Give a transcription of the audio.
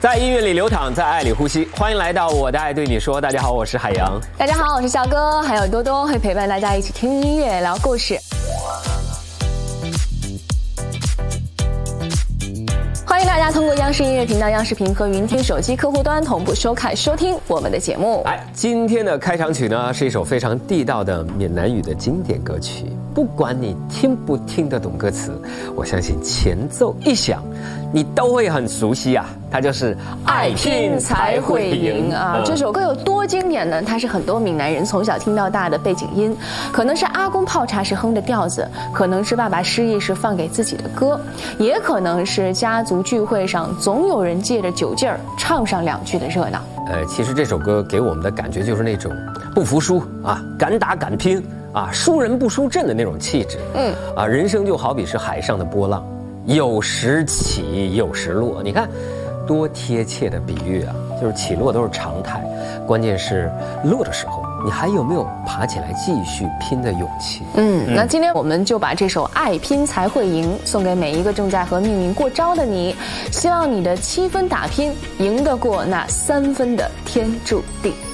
在音乐里流淌，在爱里呼吸。欢迎来到我的爱对你说。大家好，我是海洋。 大家好，我是小哥，还有多多会陪伴大家一起听音乐、聊故事。欢迎大家通过央视音乐频道、央视频和云听手机客户端同步收看、收听我们的节目。 今天的开场曲呢，是一首非常地道的闽南语的经典歌曲。不管你听不听得懂歌词，我相信前奏一响，你都会很熟悉啊。它就是爱拼才会赢啊！这首歌有多经典呢？它是很多闽南人从小听到大的背景音，可能是阿公泡茶时哼的调子，可能是爸爸失忆时放给自己的歌，也可能是家族聚会上总有人借着酒劲儿唱上两句的热闹。 其实这首歌给我们的感觉就是那种不服输啊，敢打敢拼啊，输人不输阵的那种气质。人生就好比是海上的波浪，有时起有时落。你看多贴切的比喻啊，就是起落都是常态，关键是落的时候你还有没有爬起来继续拼的勇气。 那今天我们就把这首爱拼才会赢送给每一个正在和命运过招的你，希望你的7分打拼赢得过那3分的天注定。